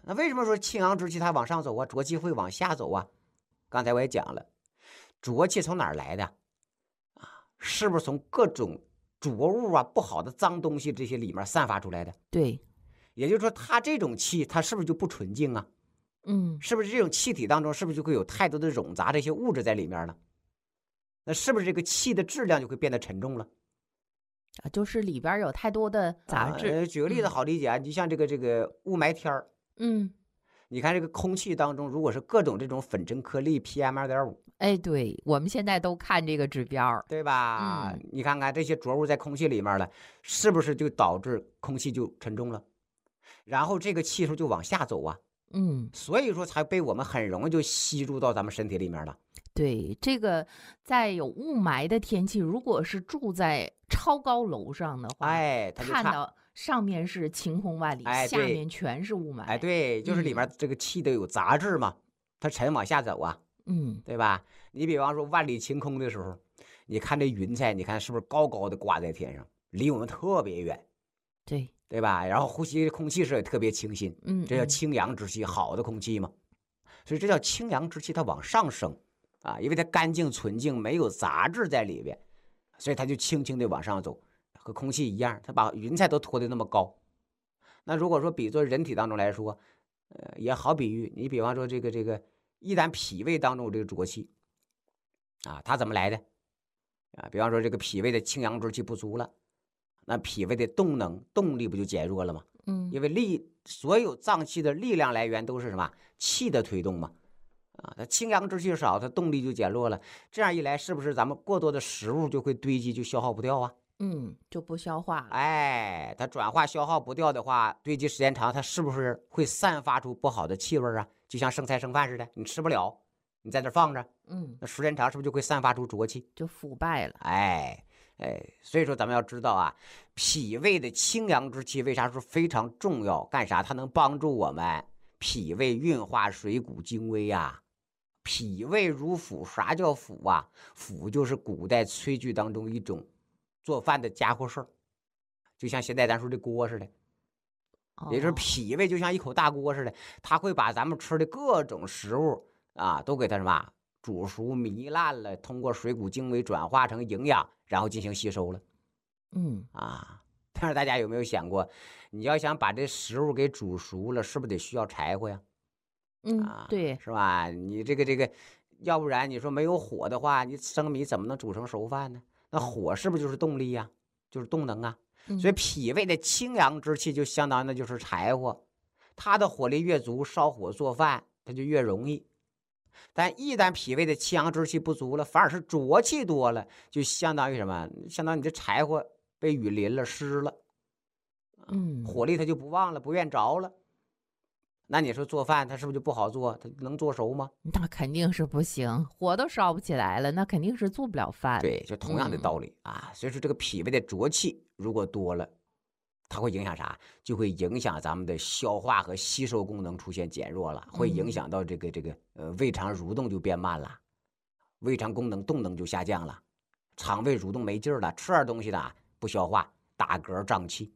那为什么说清阳之气它往上走啊，浊气会往下走啊？刚才我也讲了，浊气从哪儿来的啊？是不是从各种浊物啊、不好的脏东西这些里面散发出来的？ 对， 也就是说，它这种气，它是不是就不纯净啊？是不是这种气体当中，是不是就会有太多的冗杂这些物质在里面了？那是不是这个气的质量就会变得沉重了？ 啊，就是里边有太多的杂质。 举个例子好理解啊，你像这个雾霾天儿， 嗯， 你看这个空气当中，如果是各种这种粉尘颗粒 PM2.5， 哎，对，我们现在都看这个指标。 对吧？你看看这些浊物在空气里面了，是不是就导致空气就沉重了？然后这个气数就往下走啊，所以说才被我们很容易就吸入到咱们身体里面了。 对，这个在有雾霾的天气，如果是住在超高楼上的话， 它就差。 看到上面是晴空万里，下对面全是雾霾。 对，就是里面这个气都有杂质嘛，它沉往下走啊，对吧？你比方说万里晴空的时候，你看这云彩，你看是不是高高的挂在天上，离我们特别远，对吧？然后呼吸的空气是也特别清新，这叫清阳之气，好的空气嘛。所以这叫清阳之气，它往上升啊，因为它干净纯净，没有杂质在里边，所以它就轻轻的往上走，和空气一样，它把云彩都拖得那么高。那如果说比作人体当中来说，也好比喻，你比方说这个，一旦脾胃当中有这个浊气啊，它怎么来的啊？比方说这个脾胃的清阳之气不足了，那脾胃的动力不就减弱了吗？因为所有脏器的力量来源都是什么？气的推动嘛。啊，它清阳之气少，它动力就减弱了。这样一来，是不是咱们过多的食物就会堆积，就消耗不掉啊？ 就不消化了。 它转化消耗不掉的话，堆积时间长，它是不是会散发出不好的气味啊？就像剩菜剩饭似的，你吃不了，你在那放着，那时间长是不是就会散发出浊气， 就腐败了？ 所以说咱们要知道啊，脾胃的清阳之气为啥说非常重要？干啥？它能帮助我们脾胃运化水谷精微啊。脾胃如釜，啥叫釜啊？釜就是古代炊具当中一种做饭的家伙事儿，就像现在咱说的锅似的，也就是脾胃就像一口大锅似的，它会把咱们吃的各种食物啊，都给它什么煮熟糜烂了，通过水谷精微转化成营养，然后进行吸收了。但是大家有没有想过，你要想把这食物给煮熟了，是不是得需要柴火呀？ 对， 是吧？你这个，要不然你说没有火的话，你生米怎么能煮成熟饭呢？那火是不是就是动力呀？就是动能啊。所以脾胃的清阳之气就相当于那就是柴火，它的火力越足，烧火做饭它就越容易。但一旦脾胃的清阳之气不足了，反而是浊气多了，就相当于什么？相当于你这柴火被雨淋了，湿了，火力它就不旺了，不愿着了。那你说做饭它是不是就不好做？它能做熟吗？ 那肯定是不行，火都烧不起来了，那肯定是做不了饭。 对，就同样的道理啊。所以说这个脾胃的浊气如果多了，它会影响啥？就会影响咱们的消化和吸收功能出现减弱了，会影响到这个胃肠蠕动就变慢了，胃肠功能动能就下降了，肠胃蠕动没劲儿了，吃点东西的不消化，打嗝胀气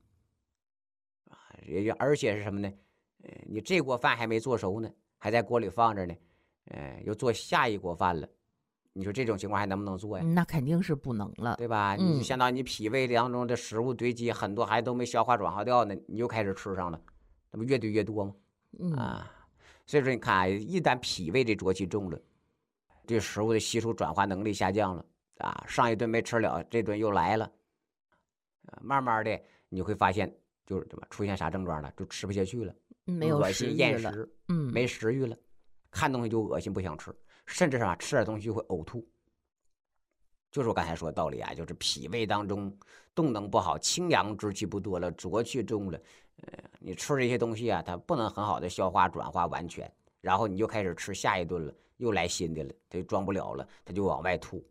而且是什么呢？你这锅饭还没做熟呢，还在锅里放着呢，又做下一锅饭了，你说这种情况还能不能做呀？ 那肯定是不能了， 对吧？你相当于你脾胃当中的食物堆积很多，还都没消化转化掉呢，你又开始吃上了，那不越堆越多吗？所以说你看啊，一旦脾胃的浊气重了，这食物的吸收转化能力下降了啊，上一顿没吃了，这顿又来了，慢慢的你会发现就是怎么出现啥症状了，就吃不下去了。 没有恶心厌食，没食欲了，看东西就恶心不想吃，甚至啥吃点东西就会呕吐。就是我刚才说的道理啊，就是脾胃当中动能不好，清阳之气不多了，浊气重了，你吃这些东西啊，它不能很好的消化转化完全，然后你就开始吃下一顿了，又来新的了，它就装不了了，它就往外吐。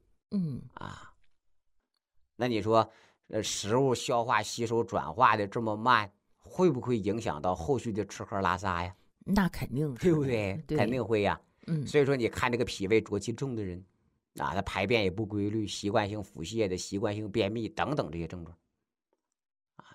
那你说，食物消化吸收转化的这么慢，会不会影响到后续的吃喝拉撒呀？ 那肯定是， 对不对？肯定会呀。所以说你看这个脾胃浊气重的人啊，他排便也不规律，习惯性腹泻的，习惯性便秘等等这些症状啊，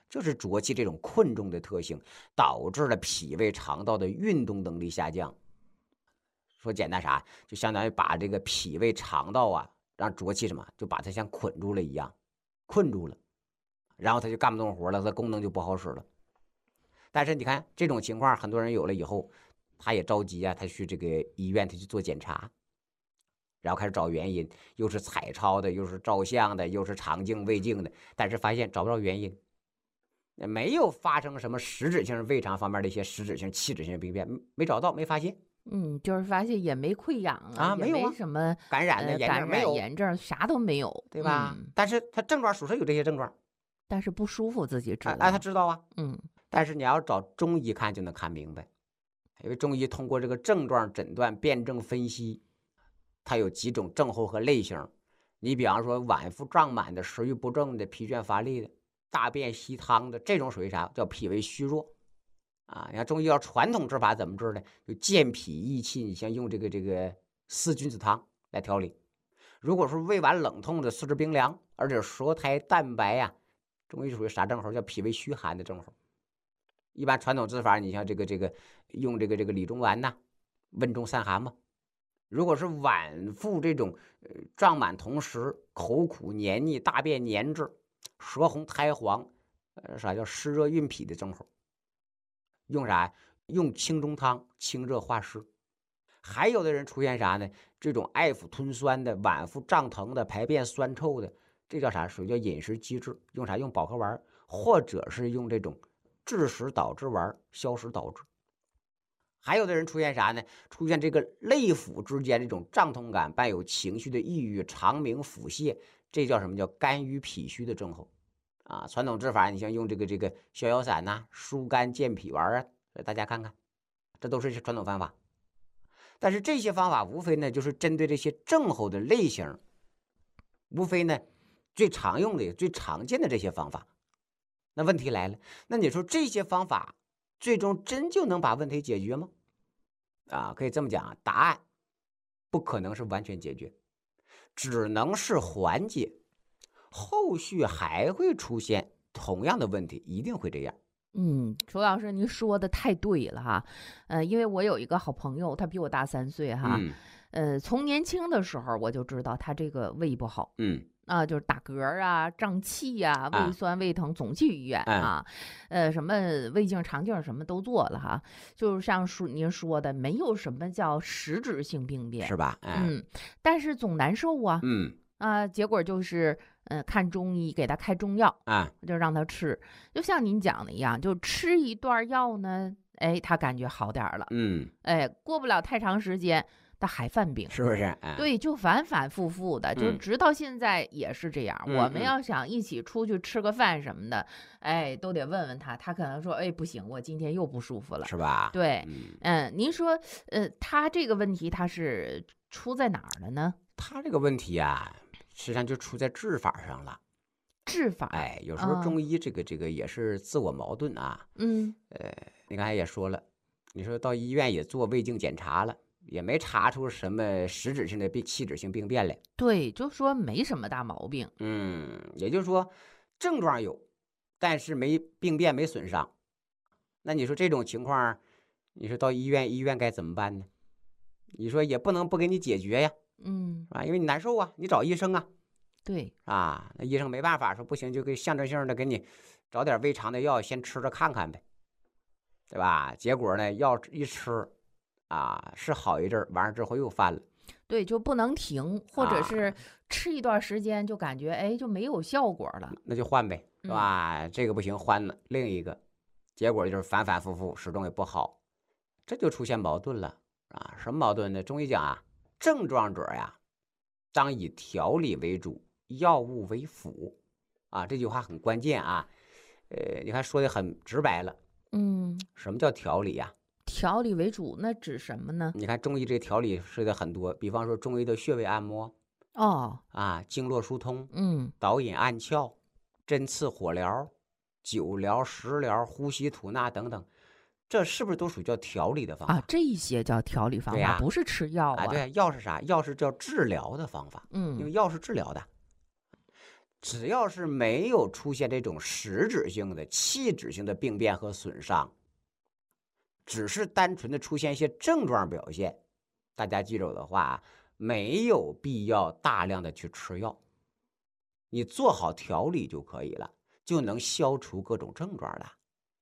就是浊气这种困重的特性，导致了脾胃肠道的运动能力下降。说简单啥，就相当于把这个脾胃肠道啊，让浊气什么，就把它像捆住了一样，困住了，然后它就干不动活了，它功能就不好使了。但是你看这种情况，很多人有了以后，他也着急啊，他去这个医院，他去做检查，然后开始找原因，又是彩超的，又是照相的，又是肠镜、胃镜的，但是发现找不着原因，没有发生什么实质性胃肠方面的一些实质性、器质性病变，没找到，没发现。 就是发现也没溃疡啊， 没有没什么感染的炎症，没有炎症，啥都没有， 对吧？但是他症状属实有这些症状， 但是不舒服自己知道， 他知道啊， 但是你要找中医看就能看明白，因为中医通过这个症状诊断、辨证分析，它有几种症候和类型。你比方说脘腹胀满的、食欲不振的、疲倦乏力的、大便稀汤的，这种属于啥？叫脾胃虚弱。你看中医要传统治法怎么治呢？就健脾益气，你像用这个四君子汤来调理。如果说胃脘冷痛的、四肢冰凉，而且舌苔淡白呀，中医属于啥症候？叫脾胃虚寒的症候。一般传统治法，你像这个用这个理中丸呐，温中散寒嘛。如果是脘腹这种胀满，同时口苦黏腻、大便黏滞、舌红苔黄，啥叫湿热运脾的症候？用啥？用清中汤，清热化湿。还有的人出现啥呢？这种爱腹吞酸的、脘腹胀疼的、排便酸臭的，这叫啥？属于叫饮食积滞。用啥？用保和丸，或者是用这种治食导致丸，消食导致。还有的人出现啥呢？出现这个肋腹之间这种胀痛感，伴有情绪的抑郁、肠鸣腹泻，这叫什么？叫肝郁脾虚的症候。传统治法，你像用这个逍遥散呐、疏肝健脾丸啊，大家看看，这都是传统方法。但是这些方法无非呢，就是针对这些症候的类型，无非呢最常用的、最常见的这些方法。那问题来了，那你说这些方法最终真就能把问题解决吗？可以这么讲，答案不可能是完全解决，只能是缓解。后续还会出现同样的问题，一定会这样。 周老师，您说的太对了哈。因为我有一个好朋友，他比我大3岁哈。从年轻的时候我就知道他这个胃不好。就是打嗝啊、胀气啊、胃酸、胃疼，总去医院啊。什么胃镜、肠镜什么都做了哈。就是像您说的，没有什么叫实质性病变， 是吧？ 但是总难受啊。结果就是看中医，给他开中药就让他吃，就像您讲的一样，就吃一段药呢，他感觉好点了。过不了太长时间，他还犯病， 是不是？ 对，就反反复复的，就直到现在也是这样。我们要想一起出去吃个饭什么的，都得问问他，他可能说，不行，我今天又不舒服了， 是吧？ 对，您说，他这个问题他是出在哪儿了呢？ 他这个问题啊，实际上就出在治法上了。 治法， 有时候中医这个也是自我矛盾啊。你刚才也说了，你说到医院也做胃镜检查了，也没查出什么实质性的器质性病变来。 对，就说没什么大毛病。 也就是说症状有，但是没病变，没损伤。那你说这种情况，你说到医院该怎么办呢？你说也不能不给你解决呀。因为你难受啊，你找医生啊。 对那医生没办法，说不行就给象征性的给你找点胃肠的药，先吃着看看呗，对吧？结果呢，药一吃是好一阵儿，完了之后又犯了。 对，就不能停，或者是吃一段时间就感觉就没有效果了， 那就换呗，是吧？这个不行，换了另一个，结果就是反反复复，始终也不好，这就出现矛盾了什么矛盾呢？中医讲症状者呀，当以调理为主，药物为辅这句话很关键你看说的很直白了。什么叫调理呀？ 调理为主，那指什么呢？ 你看中医这调理说的很多，比方说中医的穴位按摩经络疏通，导引按窍，针刺火疗、灸疗、食疗、呼吸吐纳等等，这是不是都属于叫调理的方法这一些叫调理方法，不是吃药对，药是啥？药是叫治疗的方法。因为药是治疗的。 只要是没有出现这种实质性的器质性的病变和损伤，只是单纯的出现一些症状表现，大家记住的话，没有必要大量的去吃药，你做好调理就可以了，就能消除各种症状了。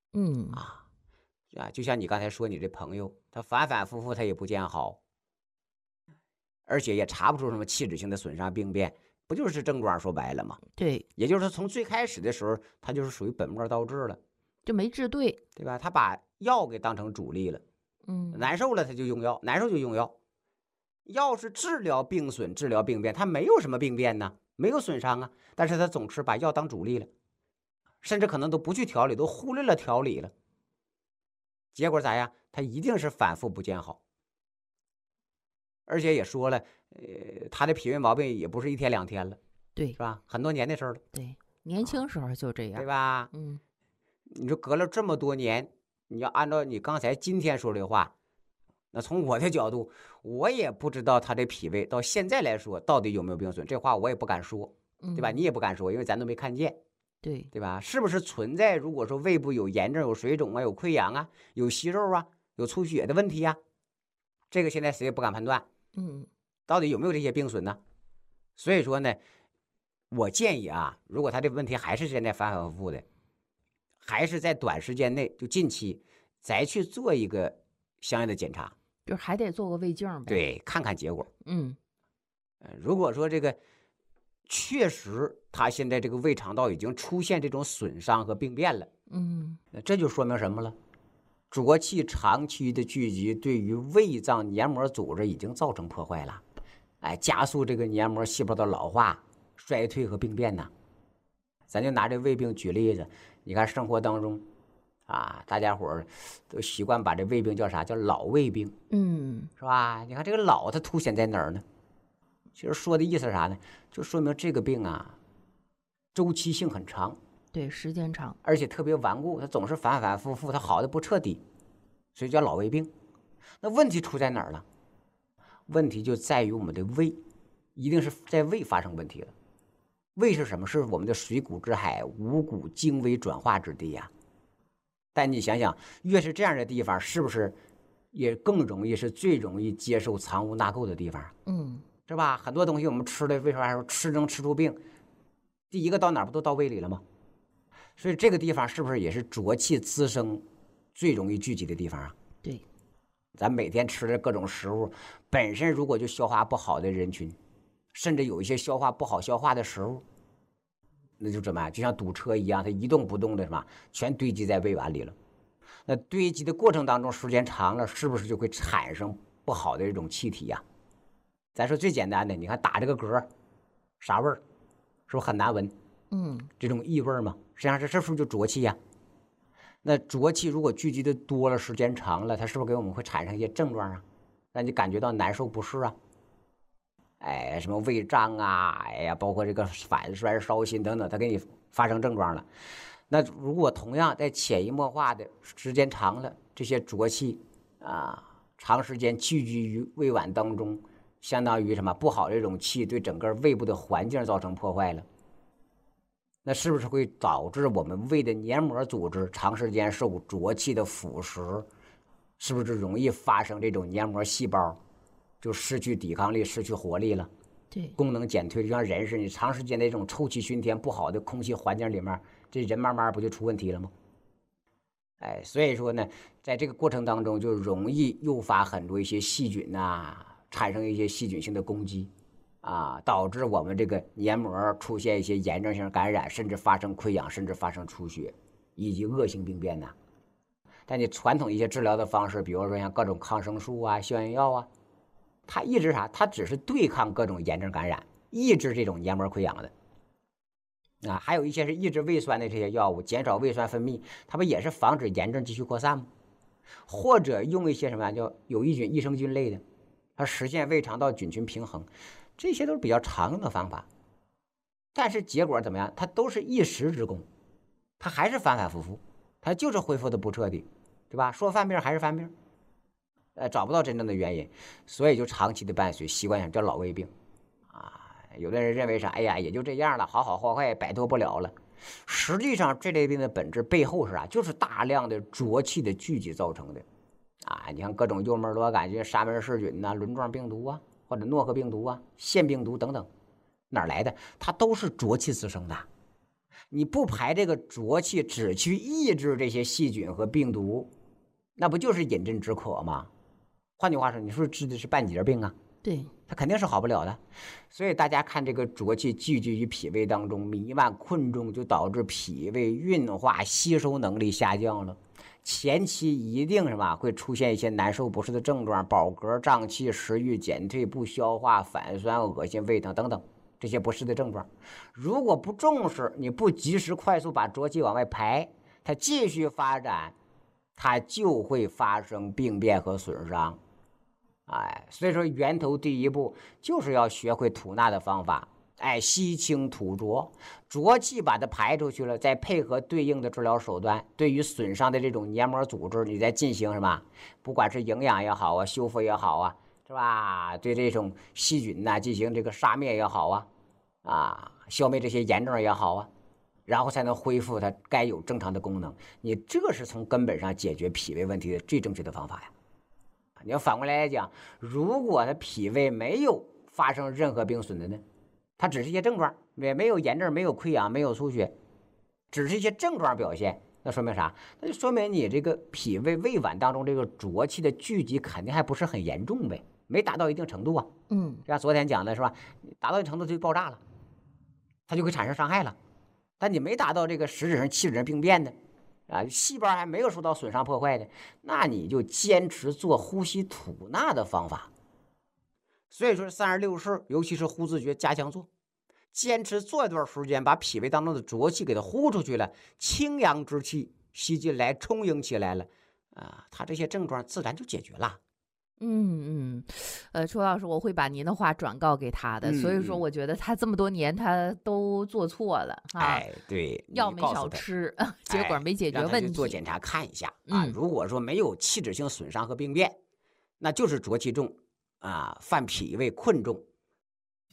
就像你刚才说，你这朋友他反反复复他也不见好，而且也查不出什么器质性的损伤病变，不就是症状说白了吗？ 对， 也就是说从最开始的时候他就是属于本末倒置了， 就没治对， 对吧？他把药给当成主力了，难受了他就用药，难受就用药。药是治疗病损、治疗病变，他没有什么病变呢，没有损伤啊，但是他总是把药当主力了，甚至可能都不去调理，都忽略了调理了。结果咋样？他一定是反复不见好，而且也说了，他的脾胃毛病也不是1天2天了， 对， 是吧？很多年的事了。 对，年轻时候就这样， 对吧？你说隔了这么多年，你要按照你刚才今天说的话，那从我的角度，我也不知道他这脾胃到现在来说到底有没有病损，这话我也不敢说，对吧？你也不敢说，因为咱都没看见。对吧？是不是存在？如果说胃部有炎症、有水肿啊、有溃疡啊、有息肉啊、有出血的问题啊，这个现在谁也不敢判断。到底有没有这些病损呢？所以说呢，我建议啊，如果他这个问题还是现在反反复复的，还是在短时间内就近期再去做一个相应的检查， 就是还得做个胃镜呗。 对，看看结果。如果说这个确实他现在这个胃肠道已经出现这种损伤和病变了，那这就说明什么了？浊气长期的聚集对于胃脏黏膜组织已经造成破坏了，加速这个黏膜细胞的老化、衰退和病变呢。咱就拿这胃病举例子，你看生活当中大家伙儿都习惯把这胃病叫啥？叫老胃病，是吧？你看这个老它凸显在哪儿呢？其实说的意思是啥呢？就说明这个病周期性很长， 对，时间长， 而且特别顽固，它总是反反复复，它好的不彻底，所以叫老胃病。那问题出在哪儿了？问题就在于我们的胃，一定是在胃发生问题了。胃是什么？是我们的水谷之海，五谷精微转化之地呀。但你想想，越是这样的地方，是不是也更容易是最容易接受藏污纳垢的地方？是吧？很多东西我们吃的，为啥说吃能吃出病？第一个到哪儿不都到胃里了吗？所以这个地方是不是也是浊气滋生最容易聚集的地方啊？ 对， 咱每天吃的各种食物，本身如果就消化不好的人群，甚至有一些消化不好消化的食物，那就怎么样？就像堵车一样，它一动不动的什么，全堆积在胃脘里了。那堆积的过程当中，时间长了，是不是就会产生不好的这种气体呀？咱说最简单的，你看打这个嗝，啥味儿？是不是很难闻？这种异味嘛，实际上这是不是就浊气呀？那浊气如果聚集的多了，时间长了，它是不是给我们会产生一些症状啊？让你感觉到难受不适啊？什么胃胀啊，包括这个反酸烧心等等，它给你发生症状了。那如果同样在潜移默化的时间长了，这些浊气长时间聚集于胃脘当中，相当于什么？不好这种气对整个胃部的环境造成破坏了，那是不是会导致我们胃的黏膜组织长时间受浊气的腐蚀？是不是容易发生这种黏膜细胞就失去抵抗力、失去活力了？ 对， 功能减退，就像人似的，你长时间的这种臭气熏天、不好的空气环境里面，这人慢慢不就出问题了吗？所以说呢，在这个过程当中就容易诱发很多一些细菌产生一些细菌性的攻击导致我们这个黏膜出现一些炎症性感染，甚至发生溃疡，甚至发生出血，以及恶性病变但你传统一些治疗的方式，比如说像各种抗生素消炎药它抑制啥？它只是对抗各种炎症感染，抑制这种黏膜溃疡的。还有一些是抑制胃酸的这些药物，减少胃酸分泌，它不也是防止炎症继续扩散吗？或者用一些什么叫有益菌、益生菌类的，它实现胃肠道菌群平衡，这些都是比较常用的方法。但是结果怎么样？它都是一时之功，它还是反反复复，它就是恢复的不彻底，对吧？说犯病还是犯病，找不到真正的原因，所以就长期的伴随，习惯上叫老胃病有的人认为啥，哎呀，也就这样了，好好坏坏摆脱不了了。实际上这类病的本质背后是啥？就是大量的浊气的聚集造成的啊！你看各种幽门螺杆菌、沙门氏菌呐、轮状病毒啊，或者诺克病毒啊、腺病毒等等，哪来的？它都是浊气滋生的。你不排这个浊气，只去抑制这些细菌和病毒，那不就是饮鸩止渴吗？换句话说，你说治的是半截病啊？ 对， 它肯定是好不了的。所以大家看这个浊气聚集于脾胃当中，弥漫困重，就导致脾胃运化吸收能力下降了。前期一定什么会出现一些难受不适的症状，饱嗝、胀气、食欲减退、不消化、反酸、恶心、胃疼等等这些不适的症状。如果不重视，你不及时快速把浊气往外排，它继续发展，它就会发生病变和损伤。所以说源头第一步就是要学会吐纳的方法，吸清吐浊，浊气把它排出去了，再配合对应的治疗手段，对于损伤的这种黏膜组织，你再进行什么，不管是营养也好啊，修复也好啊，是吧？对这种细菌呐进行这个杀灭也好啊，消灭这些炎症也好啊，然后才能恢复它该有正常的功能。你这是从根本上解决脾胃问题的最正确的方法呀。你要反过来讲，如果他脾胃没有发生任何病损的呢，它只是一些症状，也没有炎症，没有溃疡，没有出血，只是一些症状表现，那说明啥？那就说明你这个脾胃胃脘当中这个浊气的聚集肯定还不是很严重呗，没达到一定程度啊。像昨天讲的是吧，达到一定程度就爆炸了，它就会产生伤害了。但你没达到这个实质上器质上病变的细胞还没有受到损伤破坏的，那你就坚持做呼吸吐纳的方法。所以说36式，尤其是呼字诀加强做，坚持做一段时间，把脾胃当中的浊气给它呼出去了，清阳之气吸进来，充盈起来了它这些症状自然就解决了。 楚老师，我会把您的话转告给他的。所以说，我觉得他这么多年他都做错了对， 药没少吃，结果没解决问题。 让他去做检查看一下如果说没有器质性损伤和病变，那就是浊气重犯脾胃困重，